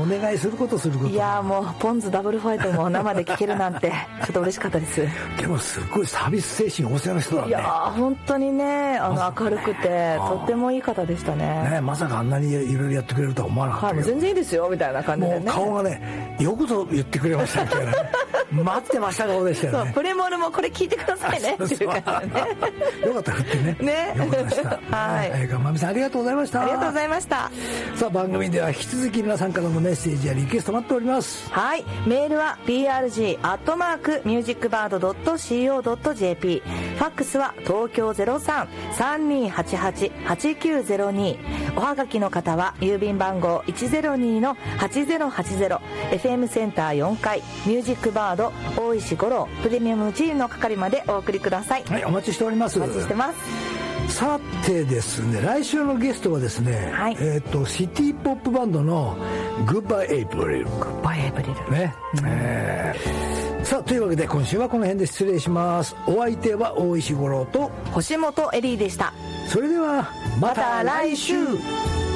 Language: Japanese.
お願いすること。 いやもうポンズダブルファイトも生で聴けるなんてちょっと嬉しかったです。 でもすごいサービス精神旺盛な人だね。 いや本当にね明るくてとってもいい方でしたね。 まさかあんなにいろいろやってくれるとは思わなかったけど、 はい、全然いいですよみたいな感じでね。 もう顔がねよくぞ言ってくれましたみたいな待ってました顔でしたよね。 そうプレモルもこれ聞いてくださいねっていう感じでねよかった振ってねよかったでしたはい、 まみさんありがとうございました。 ありがとうございました。 さあ番組では引き続き皆さんからのメッセージやリクエスト待っております。 はい、メールは prg@musicbird.co.jp、 ファックスは東京 03-3288-8902、 おはがきの方は郵便番号 102-8080、 FM センター4階ミュージックバード大石五郎プレミアムチームの係までお送りください。 はい、お待ちしております。 お待ちしてます。 さてですね、来週のゲストはですね、 はい、 シティポップバンドのグッバイエイプリル。 グッバイエイプリルね、さあというわけで今週はこの辺で失礼します。お相手は大石五郎と星本エリーでした。 それではまた来週。